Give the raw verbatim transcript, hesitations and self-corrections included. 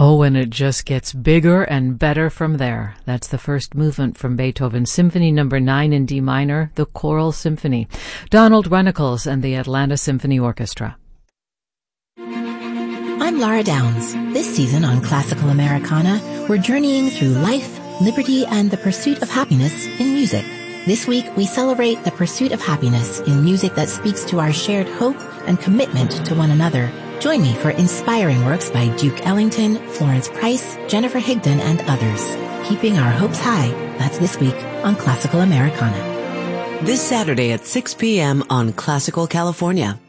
Oh, and it just gets bigger and better from there. That's the first movement from Beethoven's Symphony Number nine in D minor, the Choral Symphony. Donald Runnicles and the Atlanta Symphony Orchestra. I'm Laura Downs. This season on Classical Americana, we're journeying through life, liberty, and the pursuit of happiness in music. This week, we celebrate the pursuit of happiness in music that speaks to our shared hope and commitment to one another. Join me for inspiring works by Duke Ellington, Florence Price, Jennifer Higdon, and others. Keeping our hopes high. That's this week on Classical Americana. This Saturday at six p.m. on Classical California.